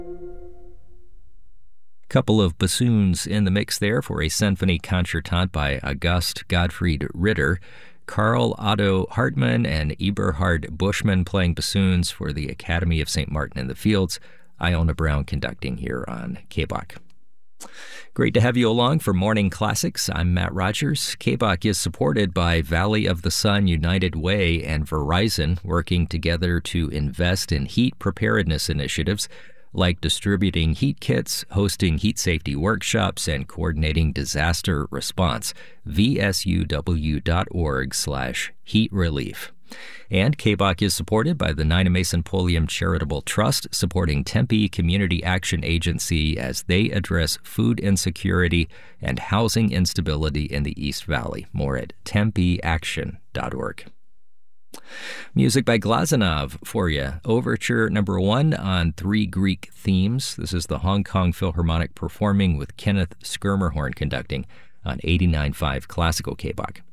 Couple of bassoons in the mix there for a symphony concertant by August Gottfried Ritter. Karl Otto Hartmann and Eberhard Buschmann playing bassoons for the Academy of St. Martin in the Fields. Iona Brown conducting here on KBOK. Great to have you along for Morning Classics. I'm Matt Rogers. KBOK is supported by Valley of the Sun, United Way, and Verizon, working together to invest in heat preparedness initiatives like distributing heat kits, hosting heat safety workshops, and coordinating disaster response. vsuw.org/heat relief. And KBOK is supported by the Nina Mason Pulliam Charitable Trust, supporting Tempe Community Action Agency as they address food insecurity and housing instability in the East Valley. More at tempeaction.org. Music by Glazunov for you. Overture number 1 on 3 Greek themes. This is the Hong Kong Philharmonic performing with Kenneth Schermerhorn conducting on 89.5 Classical KBOK.